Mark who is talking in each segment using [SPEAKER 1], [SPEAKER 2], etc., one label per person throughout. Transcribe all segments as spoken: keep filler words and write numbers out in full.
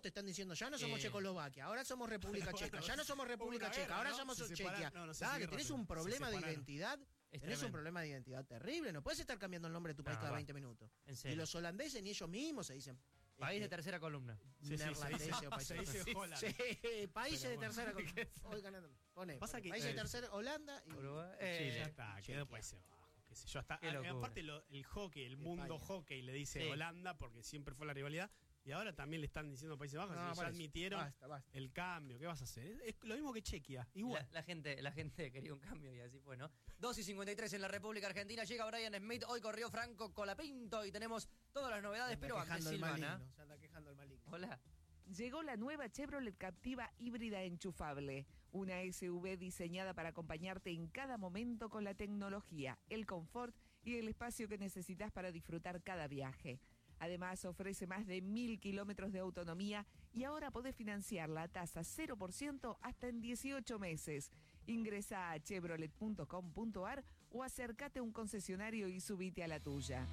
[SPEAKER 1] te están diciendo, ya no somos
[SPEAKER 2] Eh,
[SPEAKER 1] Checoslovaquia, ahora somos República
[SPEAKER 3] bueno,
[SPEAKER 1] Checa, ya no somos República
[SPEAKER 3] una
[SPEAKER 1] Checa,
[SPEAKER 3] guerra,
[SPEAKER 1] ahora
[SPEAKER 3] ¿no?
[SPEAKER 1] somos
[SPEAKER 3] Se
[SPEAKER 1] Chequia.
[SPEAKER 3] separan- no, no sé si
[SPEAKER 1] Dale,
[SPEAKER 3] guerra,
[SPEAKER 1] tenés
[SPEAKER 3] pero
[SPEAKER 1] un
[SPEAKER 3] se
[SPEAKER 1] problema de
[SPEAKER 3] separaron.
[SPEAKER 1] identidad,
[SPEAKER 2] Es
[SPEAKER 1] tenés un
[SPEAKER 2] tremendo.
[SPEAKER 1] problema de identidad terrible, no puedes estar cambiando el nombre de tu país
[SPEAKER 2] No,
[SPEAKER 1] cada
[SPEAKER 2] va.
[SPEAKER 1] veinte minutos.
[SPEAKER 2] En serio.
[SPEAKER 1] Y los holandeses ni ellos mismos se dicen...
[SPEAKER 2] País de
[SPEAKER 1] este,
[SPEAKER 2] tercera columna.
[SPEAKER 3] Sí, sí, se
[SPEAKER 1] neerlandeses
[SPEAKER 3] dice-
[SPEAKER 1] o países-
[SPEAKER 3] se dice
[SPEAKER 1] Sí,
[SPEAKER 3] Holland.
[SPEAKER 1] Sí, países
[SPEAKER 3] Pero
[SPEAKER 1] de
[SPEAKER 3] bueno.
[SPEAKER 1] tercera columna. Hoy ganando. Pone,
[SPEAKER 3] Pasa
[SPEAKER 1] pone,
[SPEAKER 3] que-
[SPEAKER 1] países de
[SPEAKER 3] eh,
[SPEAKER 1] tercera, Holanda y
[SPEAKER 2] Uruguay.
[SPEAKER 3] Sí,
[SPEAKER 2] Eh,
[SPEAKER 3] ya está,
[SPEAKER 1] Chequia.
[SPEAKER 3] quedó Países Bajos. Qué sé yo, hasta,
[SPEAKER 2] Qué locura.
[SPEAKER 3] aparte lo- el hockey, el mundo
[SPEAKER 1] España.
[SPEAKER 3] hockey le dice
[SPEAKER 2] Sí.
[SPEAKER 3] Holanda porque siempre fue la rivalidad y ahora también le están diciendo Países Bajos,
[SPEAKER 1] No,
[SPEAKER 3] así que ya
[SPEAKER 1] parece.
[SPEAKER 3] admitieron
[SPEAKER 1] Basta, basta.
[SPEAKER 3] el cambio. ¿Qué vas a hacer? Es, es lo mismo que Chequia, igual.
[SPEAKER 2] La, la gente la gente quería un cambio y así fue, ¿no? dos y cincuenta y tres en la República Argentina. Llega Brian Smith. Hoy corrió Franco Colapinto y tenemos todas las novedades,
[SPEAKER 1] Se anda
[SPEAKER 2] pero antes
[SPEAKER 1] quejando el
[SPEAKER 2] Silvana.
[SPEAKER 1] maligno, se anda quejando el maligno.
[SPEAKER 2] Hola.
[SPEAKER 4] Llegó la nueva Chevrolet Captiva híbrida enchufable, una S U V diseñada para acompañarte en cada momento con la tecnología, el confort y el espacio que necesitas para disfrutar cada viaje. Además, ofrece más de mil kilómetros de autonomía y ahora podés financiarla a tasa cero por ciento hasta en dieciocho meses. Ingresa a chevrolet punto com punto ar o acércate a un concesionario y subite a la tuya.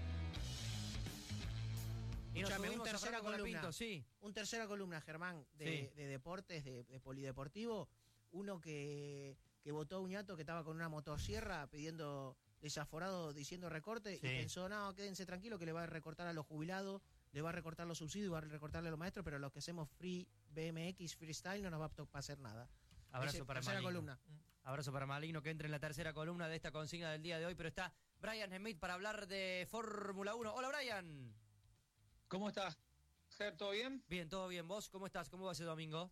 [SPEAKER 2] Y nos
[SPEAKER 1] Escuchame, un
[SPEAKER 2] subimos a
[SPEAKER 1] tercera
[SPEAKER 2] Franco
[SPEAKER 1] columna.
[SPEAKER 2] Colapinto, sí.
[SPEAKER 1] Un tercera columna, Germán, de,
[SPEAKER 2] Sí.
[SPEAKER 1] de deportes, de, de polideportivo. Uno que, que votó a Uñato, que estaba con una motosierra pidiendo desaforado, diciendo recorte,
[SPEAKER 2] Sí.
[SPEAKER 1] y pensó, no, quédense tranquilos que le va a recortar a los jubilados, le va a recortar los subsidios, va a recortarle a los maestros, pero los que hacemos free B M X, freestyle, no nos va a to- hacer nada.
[SPEAKER 2] Abrazo
[SPEAKER 1] Ese-
[SPEAKER 2] para
[SPEAKER 1] tercera
[SPEAKER 2] Maligno.
[SPEAKER 1] columna.
[SPEAKER 2] Abrazo para Maligno que entre en la tercera columna de esta consigna del día de hoy, pero está Brian Smith para hablar de Fórmula uno. Hola Brian.
[SPEAKER 5] ¿Cómo estás, Ger? ¿Todo bien?
[SPEAKER 2] Bien, todo bien. ¿Vos cómo estás? ¿Cómo va ese domingo?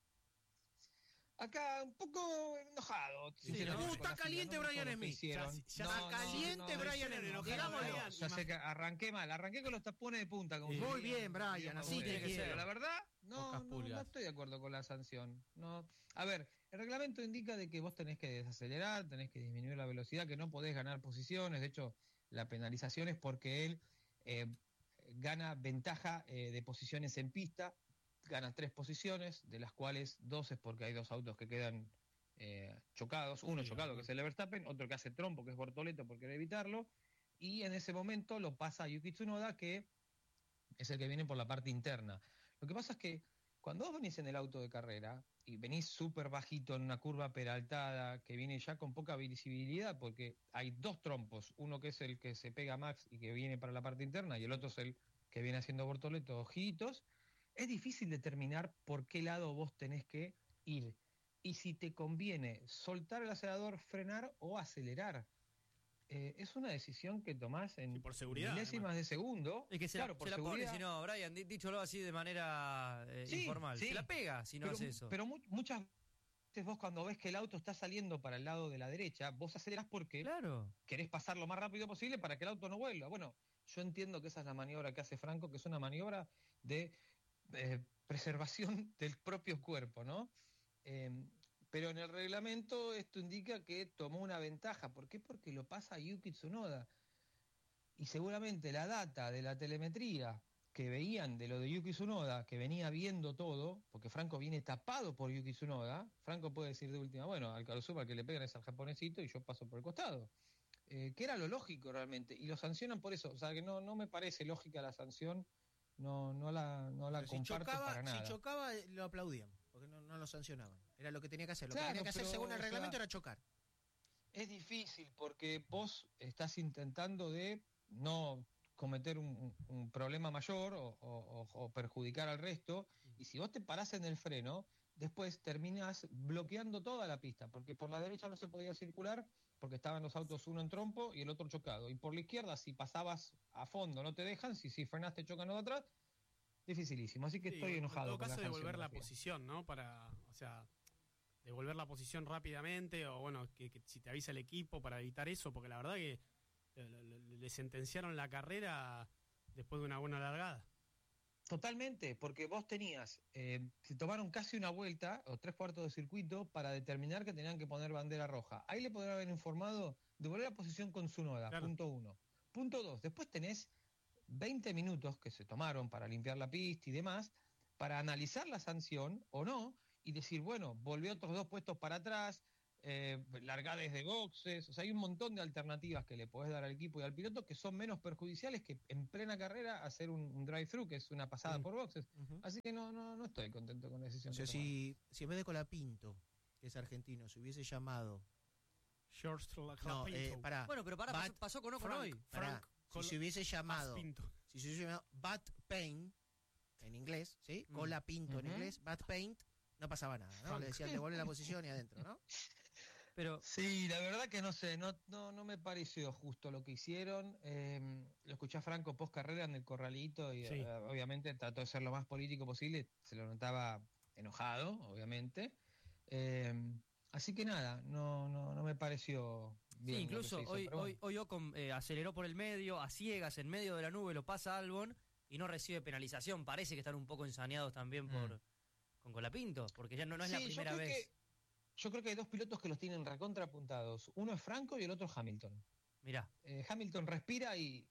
[SPEAKER 5] Acá un poco enojado.
[SPEAKER 1] Sí,
[SPEAKER 5] sinceramente,
[SPEAKER 1] ¿no?
[SPEAKER 5] con
[SPEAKER 1] Está
[SPEAKER 5] la
[SPEAKER 1] caliente
[SPEAKER 5] final, no
[SPEAKER 1] Brian
[SPEAKER 5] con lo que
[SPEAKER 1] Smith.
[SPEAKER 5] hicieron.
[SPEAKER 3] Ya- ya
[SPEAKER 5] No,
[SPEAKER 1] está
[SPEAKER 5] no,
[SPEAKER 1] caliente
[SPEAKER 5] no,
[SPEAKER 1] Brian
[SPEAKER 5] no,
[SPEAKER 1] Smith,
[SPEAKER 3] enojado,
[SPEAKER 1] digámoslo.
[SPEAKER 3] Brian.
[SPEAKER 5] Ya sé que arranqué mal, arranqué con los tapones de punta. Como
[SPEAKER 1] Muy
[SPEAKER 5] se diría.
[SPEAKER 1] bien, Brian, así
[SPEAKER 5] Como
[SPEAKER 1] tiene que
[SPEAKER 5] pero
[SPEAKER 2] ser.
[SPEAKER 5] La verdad, no,
[SPEAKER 6] Pocas
[SPEAKER 5] no,
[SPEAKER 6] pulgas.
[SPEAKER 5] no estoy de acuerdo con la sanción. No. A ver, el reglamento indica de que vos tenés que desacelerar, tenés que disminuir la velocidad, que no podés ganar posiciones. De hecho, la penalización es porque él eh, gana ventaja eh, de posiciones en pista, gana tres posiciones, de las cuales dos es porque hay dos autos que quedan eh, chocados, uno
[SPEAKER 3] Sí,
[SPEAKER 5] chocado
[SPEAKER 3] ¿no?
[SPEAKER 5] que es el Verstappen, otro que hace trompo que es Bortoleto por querer evitarlo, y en ese momento lo pasa a Yuki Tsunoda, que es el que viene por la parte interna. Lo que pasa es que cuando vos venís en el auto de carrera y venís súper bajito en una curva peraltada, que viene ya con poca visibilidad, porque hay dos trompos, uno que es el que se pega a Max y que viene para la parte interna, y el otro es el que viene haciendo Bortoleto, ojitos, es difícil determinar por qué lado vos tenés que ir. Y si te conviene soltar el acelerador, frenar o acelerar. Eh, es una decisión que tomás en
[SPEAKER 3] Sí, por seguridad,
[SPEAKER 5] milésimas de segundo.
[SPEAKER 2] Es que se
[SPEAKER 5] claro,
[SPEAKER 2] la,
[SPEAKER 5] por
[SPEAKER 2] se la pone,
[SPEAKER 5] seguridad.
[SPEAKER 2] si no, Brian, di- dícholo así de manera eh,
[SPEAKER 5] Sí,
[SPEAKER 2] informal.
[SPEAKER 5] sí.
[SPEAKER 2] Se la pega si no
[SPEAKER 5] pero,
[SPEAKER 2] hace eso.
[SPEAKER 5] Pero mu- muchas veces vos cuando ves que el auto está saliendo para el lado de la derecha, vos acelerás porque
[SPEAKER 2] Claro.
[SPEAKER 5] querés pasar lo más rápido posible para que el auto no vuelva. Bueno, yo entiendo que esa es la maniobra que hace Franco, que es una maniobra de eh, preservación del propio cuerpo, ¿no? Eh, pero en el reglamento esto indica que tomó una ventaja. ¿Por qué? Porque lo pasa a Yuki Tsunoda. Y seguramente la data de la telemetría que veían de lo de Yuki Tsunoda, que venía viendo todo, porque Franco viene tapado por Yuki Tsunoda, Franco puede decir de última, bueno, al Karusuma que le pegan es al japonesito y yo paso por el costado. Eh, que era lo lógico realmente, y lo sancionan por eso. O sea, que no, no me parece lógica la sanción, no, no la, no la
[SPEAKER 1] Pero si
[SPEAKER 5] comparto
[SPEAKER 1] chocaba,
[SPEAKER 5] para nada.
[SPEAKER 1] si chocaba, eh, lo aplaudían, porque no, no lo sancionaban. Era lo que tenía que hacer. Lo
[SPEAKER 5] Claro,
[SPEAKER 1] que tenía que hacer
[SPEAKER 5] pero,
[SPEAKER 1] según el
[SPEAKER 5] o sea,
[SPEAKER 1] reglamento era chocar.
[SPEAKER 5] Es difícil porque vos estás intentando de no cometer un, un problema mayor o, o- o perjudicar al resto, y si vos te parás en el freno, después terminás bloqueando toda la pista, porque por la derecha no se podía circular porque estaban los autos uno en trompo y el otro chocado, y por la izquierda si pasabas a fondo no te dejan, si, si frenaste chocan los de atrás, dificilísimo, así que
[SPEAKER 3] Sí,
[SPEAKER 5] estoy enojado.
[SPEAKER 3] En todo
[SPEAKER 5] con
[SPEAKER 3] caso,
[SPEAKER 5] la
[SPEAKER 3] devolver
[SPEAKER 5] sanción,
[SPEAKER 3] la
[SPEAKER 5] García.
[SPEAKER 3] posición, ¿no? Para, o sea, devolver la posición rápidamente, o bueno, que, que si te avisa el equipo para evitar eso, porque la verdad que le, le- le sentenciaron la carrera después de una buena largada.
[SPEAKER 5] Totalmente, porque vos tenías, eh, se tomaron casi una vuelta o tres cuartos de circuito para determinar que tenían que poner bandera roja. Ahí le podrían haber informado, devolver la posición con Tsunoda,
[SPEAKER 3] Claro.
[SPEAKER 5] punto uno. Punto dos, después tenés veinte minutos que se tomaron para limpiar la pista y demás, para analizar la sanción o no, y decir, bueno, volvió otros dos puestos para atrás, eh, largades de boxes, o sea, hay un montón de alternativas que le podés dar al equipo y al piloto que son menos perjudiciales que en plena carrera hacer un, un drive-thru, que es una pasada
[SPEAKER 1] Mm.
[SPEAKER 5] por boxes.
[SPEAKER 1] Ujú.
[SPEAKER 5] Así que no, no, no estoy contento con la decisión.
[SPEAKER 1] O sea,
[SPEAKER 5] que tomaron.
[SPEAKER 1] si, si en vez de Colapinto, que es argentino, se hubiese llamado...
[SPEAKER 3] George
[SPEAKER 1] No, eh, pará.
[SPEAKER 2] Bueno, pero pará,
[SPEAKER 1] Bat-
[SPEAKER 2] pasó, pasó con Ocon
[SPEAKER 3] Frank,
[SPEAKER 2] hoy.
[SPEAKER 1] Pará,
[SPEAKER 3] Frank
[SPEAKER 1] si
[SPEAKER 3] Col-
[SPEAKER 1] se hubiese llamado...
[SPEAKER 3] Pinto.
[SPEAKER 1] Si se hubiese llamado Bat Paint, en inglés, ¿sí?
[SPEAKER 2] Mm.
[SPEAKER 1] Cola Pinto en
[SPEAKER 5] Ujú.
[SPEAKER 1] inglés, Bat Paint, no pasaba nada, ¿no?
[SPEAKER 3] Frank.
[SPEAKER 1] Le decían, devuelve la posición y adentro, ¿no?
[SPEAKER 2] Pero
[SPEAKER 5] Sí, la verdad que no sé, no, no, no me pareció justo lo que hicieron. Eh, lo escuché a Franco post carrera en el corralito y
[SPEAKER 3] Sí.
[SPEAKER 5] eh, obviamente trató de ser lo más político posible, se lo notaba enojado, obviamente. Eh, así que nada, no, no, no me pareció bien.
[SPEAKER 2] sí,
[SPEAKER 5] lo que
[SPEAKER 2] incluso
[SPEAKER 5] se hizo,
[SPEAKER 2] hoy,
[SPEAKER 5] pero bueno.
[SPEAKER 2] hoy, hoy Ocon eh, aceleró por el medio, a ciegas, en medio de la nube, lo pasa Albon y no recibe penalización. Parece que están un poco ensañados también por
[SPEAKER 5] Mm.
[SPEAKER 2] con Colapinto, porque ya no, no es la
[SPEAKER 5] Sí, yo
[SPEAKER 2] primera
[SPEAKER 5] creo
[SPEAKER 2] vez.
[SPEAKER 5] que- yo creo que hay dos pilotos que los tienen recontrapuntados. Uno es Franco y el otro es Hamilton.
[SPEAKER 2] Mirá,
[SPEAKER 5] Eh, Hamilton respira y,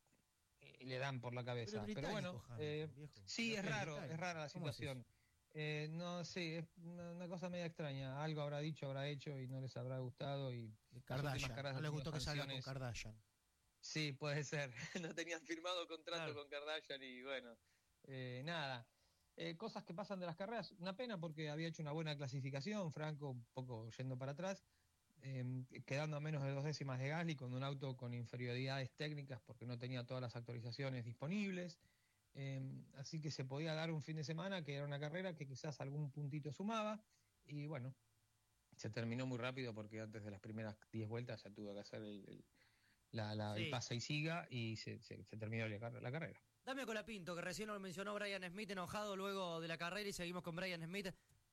[SPEAKER 5] y le dan por la cabeza.
[SPEAKER 1] Pero es
[SPEAKER 5] Pero, bueno,
[SPEAKER 1] británico,
[SPEAKER 5] eh,
[SPEAKER 1] Hamilton, viejo.
[SPEAKER 5] sí,
[SPEAKER 1] Creo
[SPEAKER 5] es
[SPEAKER 1] que
[SPEAKER 5] raro,
[SPEAKER 1] británico.
[SPEAKER 5] es rara la
[SPEAKER 1] ¿Cómo es
[SPEAKER 5] situación. Eh, no sé, es una, una cosa media extraña. Algo habrá dicho, habrá hecho y no les habrá gustado. Y
[SPEAKER 1] eso? Kardashian,
[SPEAKER 5] carreras
[SPEAKER 1] no
[SPEAKER 5] han
[SPEAKER 1] les
[SPEAKER 5] tenido
[SPEAKER 1] gustó que salga con
[SPEAKER 5] sanciones.
[SPEAKER 1] Kardashian.
[SPEAKER 5] Sí, puede ser. No tenían firmado contrato
[SPEAKER 2] Claro.
[SPEAKER 5] con Kardashian y bueno, eh, nada. Eh, cosas que pasan de las carreras. Una pena porque había hecho una buena clasificación, Franco un poco yendo para atrás, eh, quedando a menos de dos décimas de Gasly con un auto con inferioridades técnicas porque no tenía todas las actualizaciones disponibles. Eh, así que se podía dar un fin de semana que era una carrera que quizás algún puntito sumaba y bueno, se terminó muy rápido porque antes de las primeras diez vueltas ya tuvo que hacer el, el- la, la- el
[SPEAKER 2] Sí.
[SPEAKER 5] pase y siga y se, se- se terminó la, car- la carrera.
[SPEAKER 2] dame Colapinto, que recién lo mencionó Brian Smith enojado luego de la carrera y seguimos con Brian Smith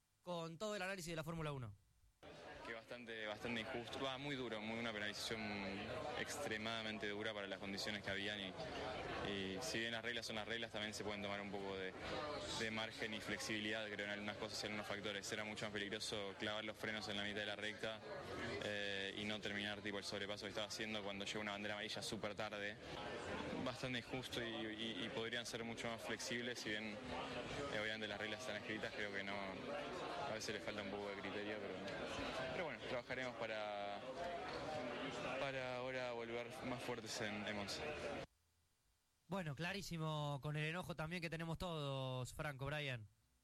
[SPEAKER 2] con todo el análisis de la Fórmula uno.
[SPEAKER 6] Que bastante, bastante injusto, va muy duro, muy una penalización extremadamente dura para las condiciones que habían y, y si bien las reglas son las reglas, también se pueden tomar un poco de, de margen y flexibilidad, creo, en algunas cosas y en algunos factores. Era mucho más peligroso clavar los frenos en la mitad de la recta eh, y no terminar tipo el sobrepaso que estaba haciendo cuando llegó una bandera amarilla súper tarde. Bastante injusto y, y- y podrían ser mucho más flexibles, si bien eh, obviamente las reglas están escritas, creo que no, a veces le falta un poco de criterio, pero, pero bueno, trabajaremos para, para ahora volver más fuertes en, en Monza.
[SPEAKER 2] Bueno, clarísimo con el enojo también que tenemos todos, Franco, Brian.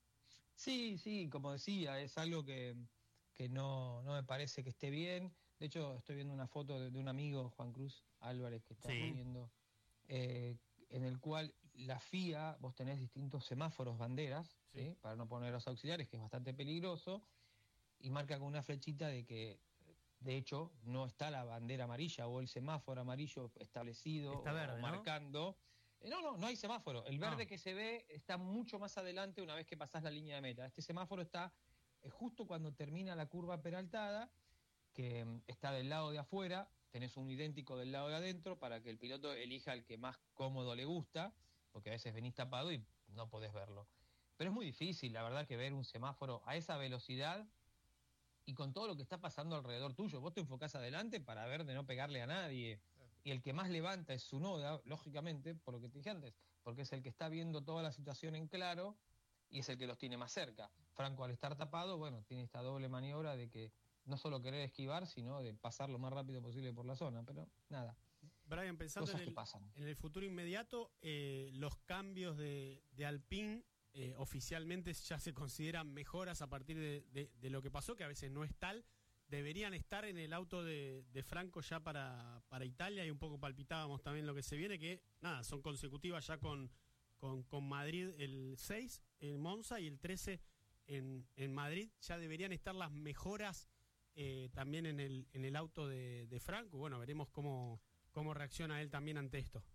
[SPEAKER 5] Sí, sí, como decía, es algo que, que no, no me parece que esté bien. De hecho, estoy viendo una foto de, de un amigo, Juan Cruz Álvarez, que está
[SPEAKER 2] Sí.
[SPEAKER 5] poniendo, eh, en el cual la F I A, vos tenés distintos semáforos, banderas,
[SPEAKER 3] Sí.
[SPEAKER 5] ¿sí? Para no poner los auxiliares, que es bastante peligroso, y marca con una flechita de que, de hecho, no está la bandera amarilla o el semáforo amarillo establecido
[SPEAKER 2] Está
[SPEAKER 5] o
[SPEAKER 2] verde, ¿no?
[SPEAKER 5] marcando. Eh, No, no, no hay semáforo. El verde
[SPEAKER 2] Ah.
[SPEAKER 5] que se ve está mucho más adelante una vez que pasás la línea de meta. Este semáforo está eh, justo cuando termina la curva peraltada, que mm, está del lado de afuera, tenés un idéntico del lado de adentro para que el piloto elija el que más cómodo le gusta, porque a veces venís tapado y no podés verlo. Pero es muy difícil, la verdad, que ver un semáforo a esa velocidad y con todo lo que está pasando alrededor tuyo. Vos te enfocás adelante para ver de no pegarle a nadie. Y el que más levanta es su noda, lógicamente, por lo que te dije antes, porque es el que está viendo toda la situación en claro y es el que los tiene más cerca. Franco, al estar tapado, bueno, tiene esta doble maniobra de que no solo querer esquivar, sino de pasar lo más rápido posible por la zona. Pero nada,
[SPEAKER 3] Brian, pensando
[SPEAKER 5] cosas
[SPEAKER 3] en
[SPEAKER 5] que
[SPEAKER 3] el,
[SPEAKER 5] pasan.
[SPEAKER 3] en el futuro inmediato, eh, los cambios de, de Alpine eh, oficialmente ya se consideran mejoras a partir de, de- de lo que pasó, que a veces no es tal. Deberían estar en el auto de, de Franco ya para, para Italia y un poco palpitábamos también lo que se viene, que nada, son consecutivas ya con, con, con Madrid el seis, en Monza y el trece en, en Madrid. Ya deberían estar las mejoras eh, también en el, en el auto de, de Franco. Bueno, veremos cómo, cómo reacciona él también ante esto.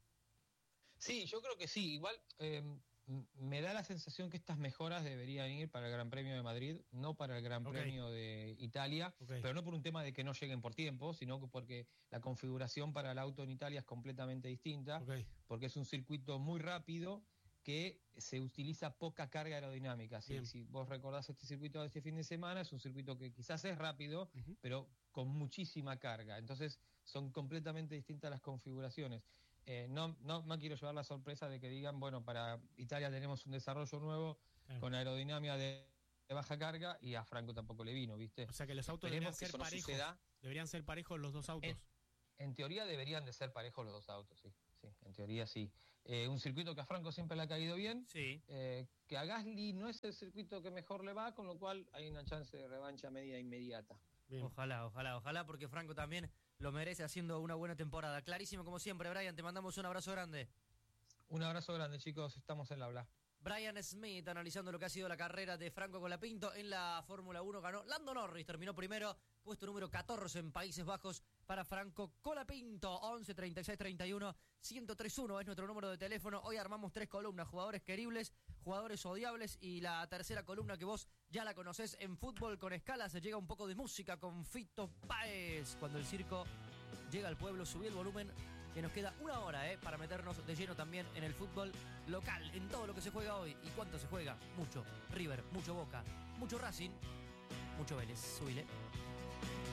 [SPEAKER 5] Sí, yo creo que sí. Igual eh, m- me da la sensación que estas mejoras deberían ir para el Gran Premio de Madrid, no para el Gran
[SPEAKER 3] Ok.
[SPEAKER 5] Premio de Italia,
[SPEAKER 3] Ok.
[SPEAKER 5] pero no por un tema de que no lleguen por tiempo, sino que porque la configuración para el auto en Italia es completamente distinta,
[SPEAKER 3] Ok.
[SPEAKER 5] porque es un circuito muy rápido que se utiliza poca carga aerodinámica. Si,
[SPEAKER 3] Bien.
[SPEAKER 5] si vos recordás este circuito de este fin de semana, es un circuito que quizás es rápido,
[SPEAKER 3] Ujú.
[SPEAKER 5] pero con muchísima carga. Entonces son completamente distintas las configuraciones. Eh, no, no, no quiero llevar la sorpresa de que digan, bueno, para Italia tenemos un desarrollo nuevo
[SPEAKER 3] Claro.
[SPEAKER 5] con aerodinámica de de baja carga y a Franco tampoco le vino, ¿viste?
[SPEAKER 3] O sea que los autos deberían
[SPEAKER 5] Esperemos que
[SPEAKER 3] ser
[SPEAKER 5] eso no
[SPEAKER 3] parejos.
[SPEAKER 5] suceda.
[SPEAKER 3] Deberían ser parejos los dos autos.
[SPEAKER 5] En, en teoría deberían de ser parejos los dos autos, sí. Sí, en teoría sí. Eh, un circuito que a Franco siempre le ha caído bien.
[SPEAKER 2] Sí.
[SPEAKER 5] Eh, que a Gasly no es el circuito que mejor le va, con lo cual hay una chance de revancha media inmediata.
[SPEAKER 3] Bien.
[SPEAKER 2] Ojalá, ojalá, ojalá, porque Franco también lo merece haciendo una buena temporada. Clarísimo como siempre, Brian, te mandamos un abrazo grande.
[SPEAKER 5] Un abrazo grande, chicos, estamos en la habla.
[SPEAKER 2] Brian Smith analizando lo que ha sido la carrera de Franco Colapinto en la Fórmula uno, ganó Lando Norris, terminó primero, puesto número catorce en Países Bajos para Franco Colapinto. Once treinta y seis treinta y uno ciento tres uno es nuestro número de teléfono. Hoy armamos tres columnas: jugadores queribles, jugadores odiables, y la tercera columna que vos ya la conocés, en Fútbol con Escala se llega un poco de música con Fito Páez. Cuando el circo llega al pueblo, subí el volumen, que nos queda una hora eh, para meternos de lleno también en el fútbol local, en todo lo que se juega hoy. ¿Y cuánto se juega? Mucho. River, mucho Boca, mucho Racing, mucho Vélez. Subile.